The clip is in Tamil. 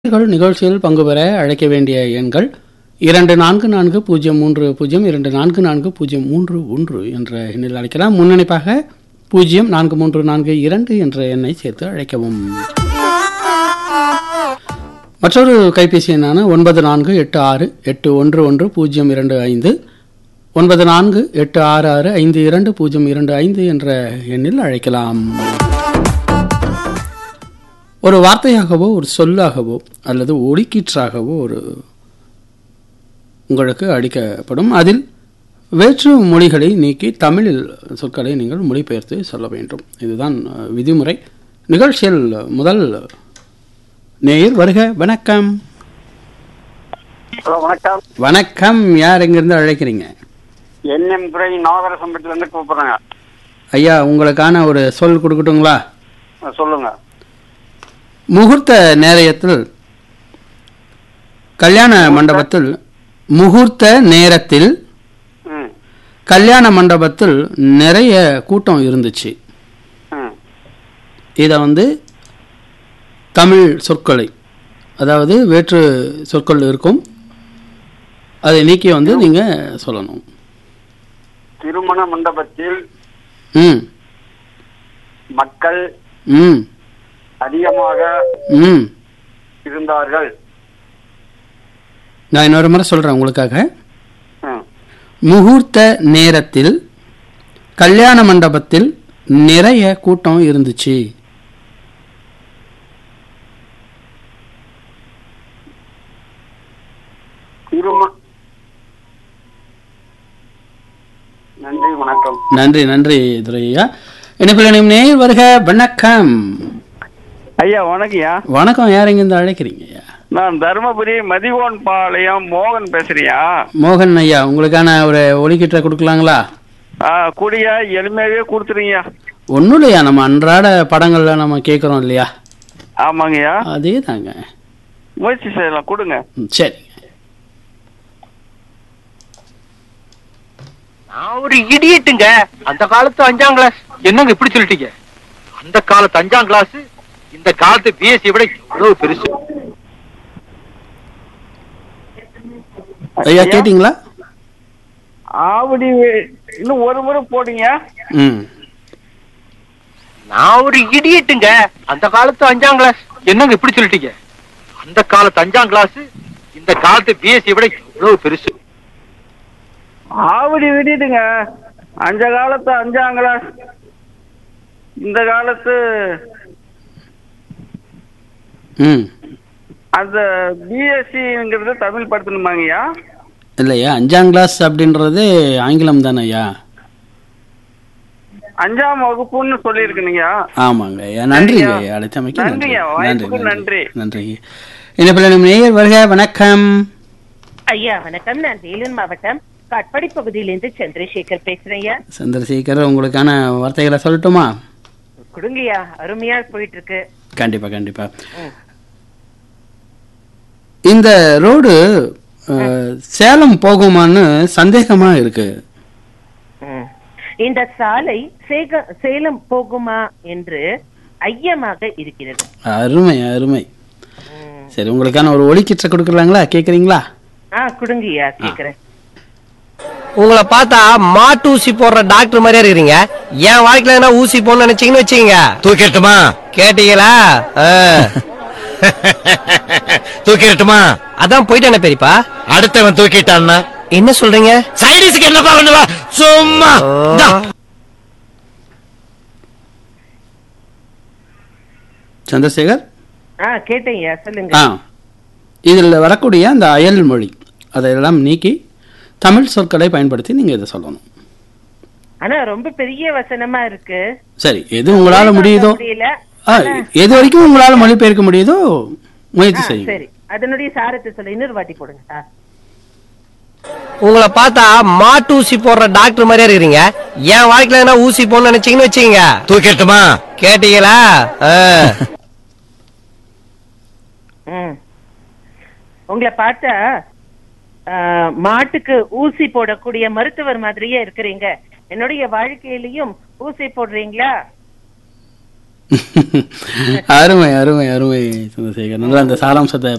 நிகழ்ச்சியில் பங்கு பெற அழைக்க வேண்டிய எண்கள் 244002440331 என்ற எண்ணில் அழைக்கலாம். முன்னணிப்பாக 04342 என்ற எண்ணை சேர்த்து அழைக்கவும். மற்றொரு கைபேசி எண்ணான 9486811025 9486652025 என்ற எண்ணில் அழைக்கலாம். ஒரு வார்த்தையாகவோ ஒரு சொல்லாகவோ அல்லது ஒலிக்கீற்றாகவோ உங்களுக்கு அளிக்கப்படும். அதில் வேற்று மொழிகளை நீக்கி தமிழில் சொற்களை நீங்கள் மொழிபெயர்த்து சொல்ல வேண்டும். இதுதான் விதிமுறை. நிகழ்ச்சியில் முதல் நேயர் வருக. வணக்கம். வணக்கம். வணக்கம். யார் எங்கிருந்து அழைக்கிறீங்க? என்எம் துறை நாகரசம்பட்டிலிருந்து கூப்பிடுறேங்க. ஐயா, உங்களுக்கான ஒரு சொல் கொடுக்கட்டுங்களா? சொல்லுங்க. முகூர்த்த நேரத்தில் கல்யாண மண்டபத்தில் கல்யாண மண்டபத்தில் நிறைய கூட்டம் இருந்துச்சு. இதை தமிழ் சொற்களை, அதாவது வேற்று சொற்கள் இருக்கும், அதை நீக்கி நீங்க சொல்லணும். திருமண மண்டபத்தில் மக்கள் அதிகமாக இருந்தார்கள். நான் இன்னொரு முறை சொல்றேன் உங்களுக்காக. முகூர்த்த நேரத்தில் கல்யாண மண்டபத்தில் நிறைய கூட்டம் இருந்துச்சு. நன்றி, வணக்கம். நன்றி நன்றி துரையா. என்ன நேயர் வருக. வணக்கம் ஐயா. வணக்கம்யா. வணக்கம். யார் எங்கிருந்து அழைக்கிறீங்க? நான் தருமபுரி மதிகோன் பாளையம் மோகன் பேசுறியா? மோகன் ஐயா, உங்களுக்கான ஒரு ஒலிக்கீற்றை கொடுக்கலாங்களா? கூடிய எளிமையாவே கொடுத்துருங்க. ஒன்றும் இல்லையா, நம்ம அன்றாட படங்கள்ல நம்ம கேட்குறோம் இல்லையா? ஆமாங்கய்யா, அதே தாங்க. முயற்சி செய்யலாம், கொடுங்க. சரி. நான் ஒரு இடியட்டுங்க. அந்த காலத்து 5ஆம் கிளாஸ். என்னங்க இப்படி சொல்லிட்டீங்க? அந்த காலத்து 5ஆம் கிளாஸ் இந்த காலத்து பிஎஸ்சி விட எவ்வளவு பெருசு. ஐயா கேட்டீங்களா? ஆவடி இன்னும் ஒரு முறை போடுங்க. நான் ஒரு இடியட்டுங்க. அந்த காலத்து 5ஆம் கிளாஸ். என்னங்க இப்படி சொல்லிட்டீங்க? அந்த காலத்து 5ஆம் கிளாஸ் இந்த காலத்து பிஎஸ்சி விட எவ்வளவு பெருசு. ஆவடி விடிட்டுங்க. அந்த காலத்து 5ஆம் கிளாஸ் இந்த காலத்து அந்த பிஎஸ்சிங்கிறது தமிழ் படுத்தணுமாங்கய்யா? இல்லையா, 5ஆம் கிளாஸ் அப்படின்றது ஆங்கிலம் தானே ஐயா? 5ஆம் வகுப்புன்னு சொல்லியிருக்கீங்க. ஆமாங்க ஐயா. நன்றிங்க ஐயா, அழைத்தமைக்கு நன்றி. நன்றி நன்றி. என்ன நேயர் வருக. வணக்கம் ஐயா. வணக்கம். நான் வேலூர் மாவட்டம் காட்பாடி பகுதியிலிருந்து சந்திரசேகர் பேசுறேன். சந்திரசேகர், உங்களுக்கான வார்த்தைகளை சொல்லட்டுமா? கொடுங்கய்யா. அருமையா போயிட்டு இருக்கு. கண்டிப்பா கண்டிப்பா. இந்த ரோடு சேலம் போகுமான்னு சந்தேகமா இருக்கு. இந்த சாலை சேலம் போகுமா என்று ஐயமாக இருக்கிறது. அருமை அருமை. சரி, உங்களுக்கான ஒரு ஒலிக்கீற்றை கொடுக்கலாங்களா? கேக்குறீங்களா? கொடுங்கய்யா, கேக்குறேன். உங்களை பார்த்தா மாட்டு ஊசி போடுற டாக்டர் மாதிரியா இருக்கிறீங்க. என் வாழ்க்கையில என்ன ஊசி போடணும்னு நினைச்சீங்கன்னு வச்சுக்கீங்க. தூக்கிட்டுமா? கேட்டீங்களா? தூக்கிட்டுமா? அதான் போயிட்டானே பெரியப்பா. அடுத்தவன் தூக்கிட்டான்னா என்ன சொல்றீங்க? சைடிஸ்க்கு என்ன பண்ணுவா? சும்மா சந்திரசேகர். கேட்டீங்க, சொல்லுங்க. இதில் வரக்கூடிய அந்த அயல் மொழி அதையெல்லாம் நீக்கி தமிழ் சொற்களை பயன்படுத்தி நீங்க இதை சொல்லணும். ஆனா ரொம்ப பெரிய வசனமா இருக்கு. சரி, எது உங்களால முடியுதோ, எது வரைக்கும் உங்களால மொழிபெயர்க்க முடியுதோ முயற்சி செய்யுங்க. சரி, அதனுடைய சாரத்தை சொல்ல இன்னொரு வாட்டி போடுங்க சார். உங்களை பார்த்தா மாட்டு ஊசி போடுற டாக்டர் மாதிரியா இருக்கிறீங்க. என் வாழ்க்கையில என்ன ஊசி போடணும்னு நினைச்சீங்கன்னு வச்சுக்கீங்க. தூக்கிட்டுமா? கேட்டீங்களா? உங்களை பார்த்தா மாட்டுக்கு ஊசி போடக்கூடிய மருத்துவர் மாதிரியே இருக்கிறீங்க. என்னுடைய வாழ்க்கையிலையும் ஊசி போடுறீங்களா? அருமை அருமை அருமை சந்திரசேகர். நல்லா அந்த சாராம்சத்தை